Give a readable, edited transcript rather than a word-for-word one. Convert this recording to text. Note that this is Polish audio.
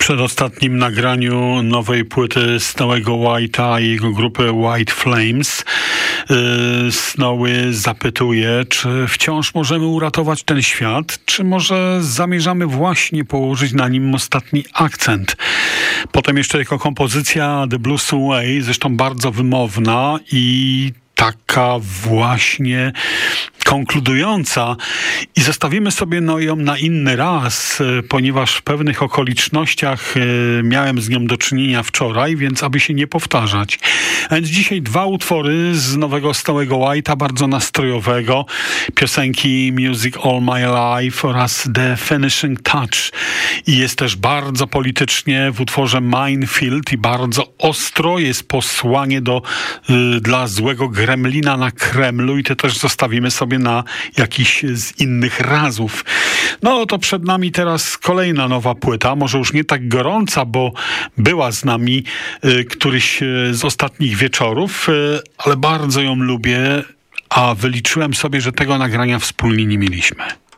przedostatnim nagraniu nowej płyty Snowego White'a i jego grupy White Flames Snowy zapytuje, czy wciąż możemy uratować ten świat, czy może zamierzamy właśnie położyć na nim ostatni akcent. Potem jeszcze jako kompozycja The Blues Away, zresztą bardzo wymowna i taka właśnie konkludująca i zostawimy sobie ją na inny raz, ponieważ w pewnych okolicznościach miałem z nią do czynienia wczoraj, więc aby się nie powtarzać. A więc dzisiaj dwa utwory z nowego Snowego White'a, bardzo nastrojowego, piosenki Music All My Life oraz The Finishing Touch. I jest też bardzo politycznie w utworze Minefield i bardzo ostro jest posłanie dla złego gremlina na Kremlu i te też zostawimy sobie na jakiś z innych razów. No to przed nami teraz kolejna nowa płyta, może już nie tak gorąca, bo była z nami któryś z ostatnich wieczorów, ale bardzo ją lubię, a wyliczyłem sobie, że tego nagrania wspólnie nie mieliśmy.